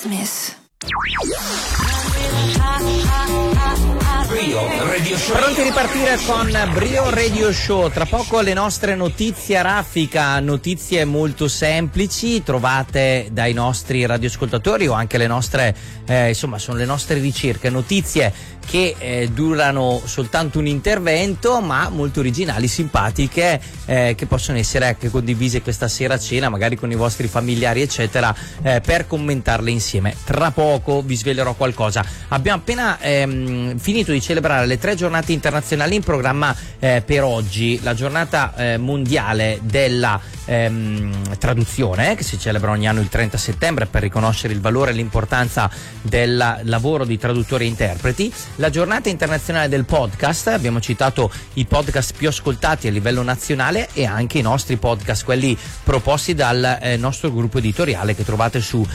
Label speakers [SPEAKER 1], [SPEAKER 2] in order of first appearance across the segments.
[SPEAKER 1] Smith.
[SPEAKER 2] Brio Radio Show.
[SPEAKER 3] Pronti a ripartire con Brio Radio Show. Tra poco le nostre notizie a raffica, notizie molto semplici trovate dai nostri radioascoltatori o anche le nostre, insomma sono le nostre ricerche, notizie che durano soltanto un intervento ma molto originali, simpatiche, che possono essere anche condivise questa sera a cena magari con i vostri familiari eccetera, per commentarle insieme. Tra poco vi svelerò qualcosa. Abbiamo appena finito di celebrare le 3 giornate internazionali in programma per oggi. La giornata mondiale della traduzione, che si celebra ogni anno il 30 settembre per riconoscere il valore e l'importanza del lavoro di traduttori e interpreti. La giornata internazionale del podcast, abbiamo citato i podcast più ascoltati a livello nazionale e anche i nostri podcast, quelli proposti dal nostro gruppo editoriale che trovate su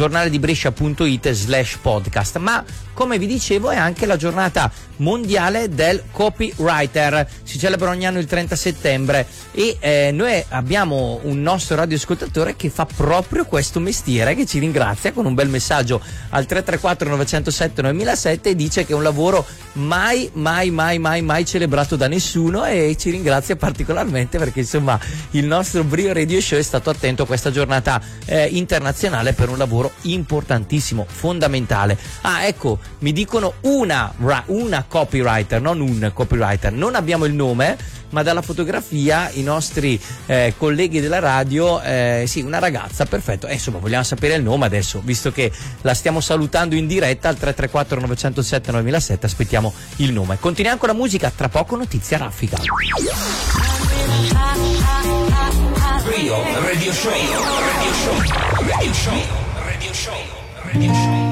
[SPEAKER 3] giornaledibrescia.it/podcast. Ma come vi dicevo è anche la giornata mondiale del copywriter, si celebra ogni anno il 30 settembre e noi abbiamo un nostro radioascoltatore che fa proprio questo mestiere, che ci ringrazia con un bel messaggio al 334 907 9007 e dice che è un lavoro mai celebrato da nessuno e ci ringrazia particolarmente perché insomma il nostro Brio Radio Show è stato attento a questa giornata internazionale per un lavoro importantissimo, fondamentale. Ecco, mi dicono una copywriter, non un copywriter, non abbiamo il nome, ma dalla fotografia i nostri colleghi della radio, sì, una ragazza, perfetto, insomma vogliamo sapere il nome adesso, visto che la stiamo salutando in diretta al 334 907 9007, aspettiamo il nome. Continuiamo con la musica, tra poco notizia raffica.
[SPEAKER 2] Brio Radio Show. Radio Show. Radio Show. Radio Show. Radio Show.